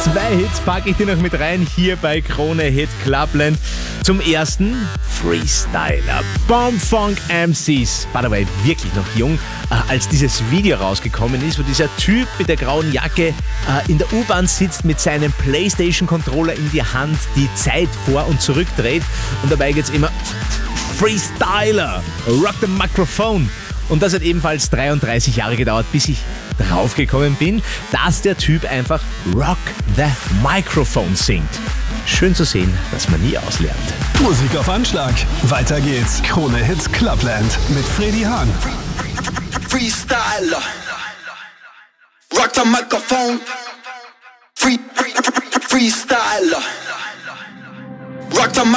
2 Hits packe ich dir noch mit rein hier bei Krone Hit Clubland. Zum ersten Freestyler. Bombfunk MCs. By the way, wirklich noch jung. Als dieses Video rausgekommen ist, wo dieser Typ mit der grauen Jacke in der U-Bahn sitzt mit seinem Playstation-Controller in die Hand, die Zeit vor- und zurückdreht. Und dabei geht's immer Freestyler, Rock the Microphone. Und das hat ebenfalls 33 Jahre gedauert, bis ich draufgekommen bin, dass der Typ einfach Rock the Microphone singt. Schön zu sehen, dass man nie auslernt. Musik auf Anschlag. Weiter geht's. Krone Hit Clubland mit Freddy Hahn. Freestyler. Rock the microphone. Freestyler. Rock the microphone.